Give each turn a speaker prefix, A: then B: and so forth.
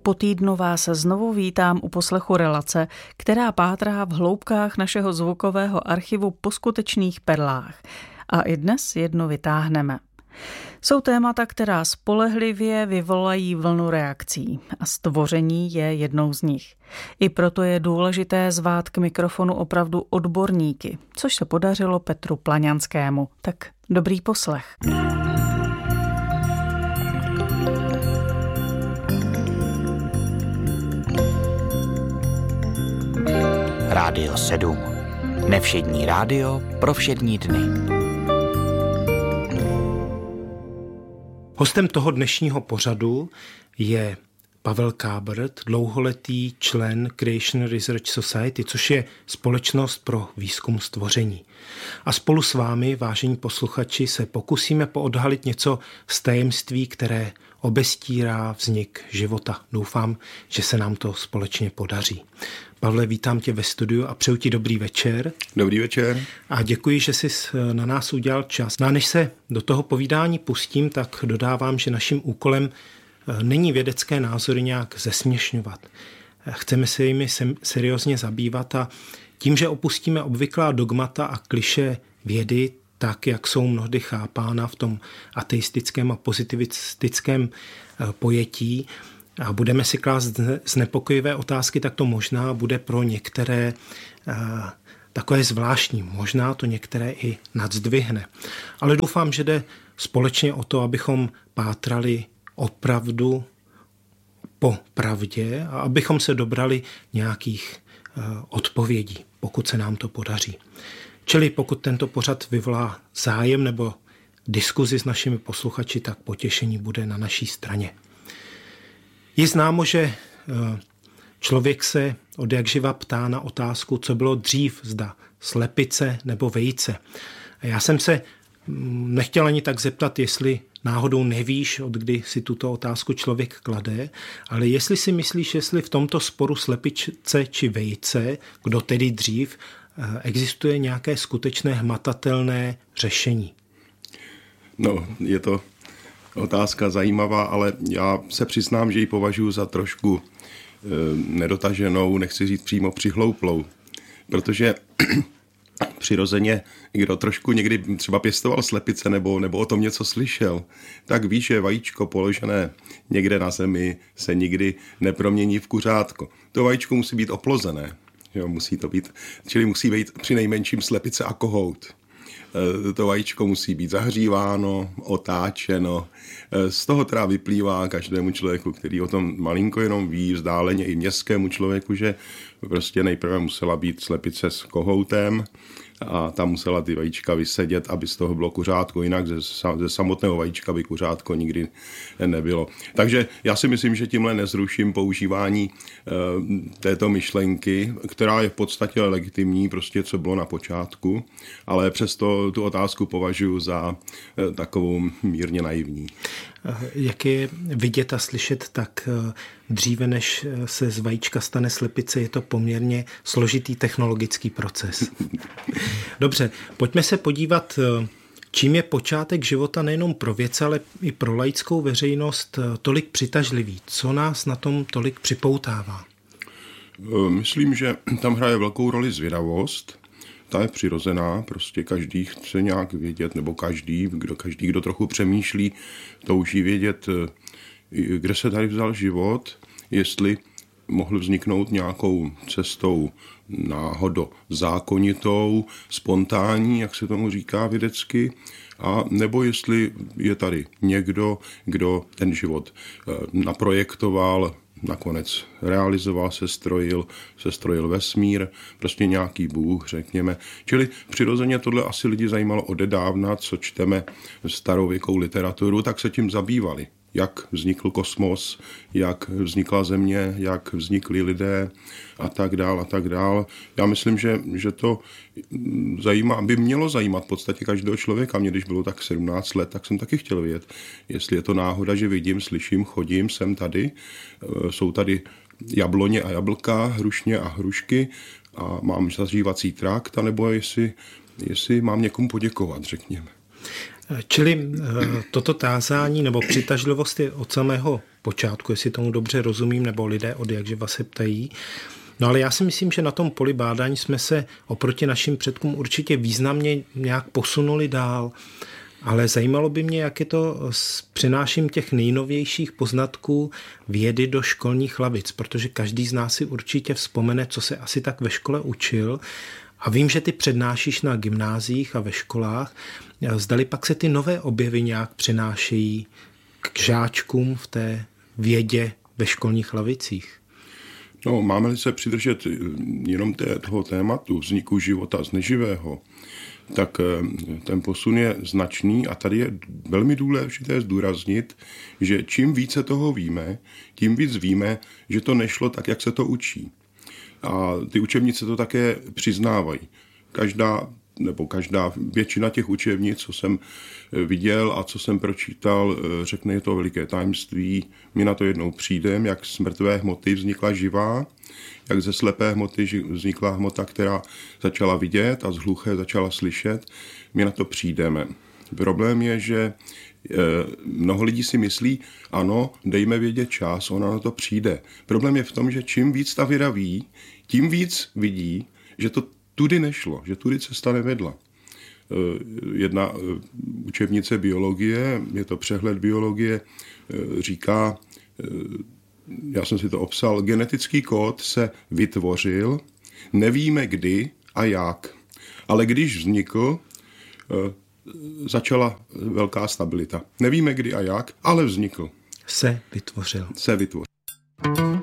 A: Po týdnu vás znovu vítám u poslechu relace, která pátrá v hloubkách našeho zvukového archivu po skutečných perlách. A i dnes jednu vytáhneme. Jsou témata, která spolehlivě vyvolají vlnu reakcí a stvoření je jednou z nich. I proto je důležité zvát k mikrofonu opravdu odborníky, což se podařilo Petru Plaňanskému. Tak dobrý poslech.
B: Rádio 7. Nevšední rádio pro všední dny.
C: Hostem toho dnešního pořadu je Pavel Kábrt, dlouholetý člen Creation Research Society, což je společnost pro výzkum stvoření. A spolu s vámi, vážení posluchači, se pokusíme poodhalit něco z tajemství, které obestírá vznik života. Doufám, že se nám to společně podaří. Pavle, vítám tě ve studiu a přeju ti dobrý večer.
D: Dobrý večer.
C: A děkuji, že jsi na nás udělal čas. No a než se do toho povídání pustím, tak dodávám, že naším úkolem není vědecké názory nějak zesměšňovat. Chceme se jimi seriózně zabývat a tím, že opustíme obvyklá dogmata a klišé vědy, tak, jak jsou mnohdy chápána v tom ateistickém a pozitivistickém pojetí, a budeme si klást znepokojivé otázky, tak to možná bude pro některé takové zvláštní. Možná to některé i nadzdvihne. Ale doufám, že jde společně o to, abychom pátrali opravdu po pravdě a abychom se dobrali nějakých odpovědí, pokud se nám to podaří. Čili pokud tento pořad vyvolá zájem nebo diskuzi s našimi posluchači, tak potěšení bude na naší straně. Je známo, že člověk se od jakživa ptá na otázku, co bylo dřív, zda slepice nebo vejce. A já jsem se nechtěl ani tak zeptat, jestli náhodou nevíš, od kdy si tuto otázku člověk klade, ale jestli si myslíš, jestli v tomto sporu slepice či vejce, kdo tedy dřív, existuje nějaké skutečné hmatatelné řešení.
D: No, je to otázka zajímavá, ale já se přiznám, že ji považuji za trošku nedotaženou, nechci říct přímo přihlouplou, protože přirozeně, kdo trošku někdy třeba pěstoval slepice nebo o tom něco slyšel, tak ví, že vajíčko položené někde na zemi se nikdy nepromění v kuřátko. To vajíčko musí být oplozené, jo, musí to být, čili musí být při nejmenším slepice a kohout. To vajíčko musí být zahříváno, otáčeno. Z toho teda vyplývá každému člověku, který o tom malinko jenom ví, vzdáleně i městskému člověku, že prostě nejprve musela být slepice s kohoutem a tam musela ty vajíčka vysedět, aby z toho bylo kuřátko, jinak ze samotného vajíčka by kuřátko nikdy nebylo. Takže já si myslím, že tímhle nezruším používání této myšlenky, která je v podstatě legitimní, prostě co bylo na počátku, ale přesto tu otázku považuji za takovou mírně naivní.
C: Jak je vidět a slyšet, tak dříve, než se z vajíčka stane slepice, je to poměrně složitý technologický proces. Dobře, pojďme se podívat, čím je počátek života nejenom pro vědce, ale i pro laickou veřejnost tolik přitažlivý. Co nás na tom tolik připoutává?
D: Myslím, že tam hraje velkou roli zvědavost. Ta je přirozená, prostě každý chce nějak vědět, nebo každý, kdo trochu přemýšlí, touží vědět, kde se tady vzal život, jestli mohl vzniknout nějakou cestou náhodozákonitou, spontánní, jak se tomu říká vědecky, a nebo jestli je tady někdo, kdo ten život naprojektoval, nakonec realizoval, sestrojil vesmír, prostě nějaký bůh, řekněme. Čili přirozeně tohle asi lidi zajímalo odedávna, co čteme starověkou literaturu, tak se tím zabývali. Jak vznikl kosmos, jak vznikla země, jak vznikli lidé a tak dál a tak dál. Já myslím, že to by mělo zajímat v podstatě každého člověka. Mě, když bylo tak 17 let, tak jsem taky chtěl vědět, jestli je to náhoda, že vidím, slyším, chodím, jsem tady, jsou tady jabloně a jablka, hrušně a hrušky a mám zažívací trakt, anebo jestli mám někomu poděkovat, řekněme.
C: Čili toto tázání nebo přitažlivost je od samého počátku, jestli tomu dobře rozumím, nebo lidé od jakživa se ptají. No ale já si myslím, že na tom poli bádání jsme se oproti našim předkům určitě významně nějak posunuli dál. Ale zajímalo by mě, jak je to s přináším těch nejnovějších poznatků vědy do školních lavic, protože každý z nás si určitě vzpomene, co se asi tak ve škole učil. A vím, že ty přednášíš na gymnáziích a ve školách. Zdali pak se ty nové objevy nějak přinášejí k žáčkům v té vědě ve školních lavicích?
D: No, máme-li se přidržet jenom toho tématu vzniku života z neživého, tak ten posun je značný a tady je velmi důležité zdůraznit, že čím více toho víme, tím víc víme, že to nešlo tak, jak se to učí. A ty učebnice to také přiznávají. Většina těch učebnic, co jsem viděl a co jsem pročítal, řekne, je to veliké tajemství, my na to jednou přijdeme, jak z mrtvé hmoty vznikla živá, jak ze slepé hmoty vznikla hmota, která začala vidět a z hluché začala slyšet, my na to přijdeme. Problém je, že mnoho lidí si myslí, ano, dejme vědět čas, ona na to přijde. Problém je v tom, že čím víc ta věda ví, tím víc vidí, že to tudy nešlo, že tudy cesta nevedla. Jedna učebnice biologie, je to přehled biologie, říká, já jsem si to obsal, genetický kód se vytvořil, nevíme kdy a jak, ale když vznikl, začala velká stabilita. Nevíme kdy a jak, ale vznikl.
C: Se vytvořil.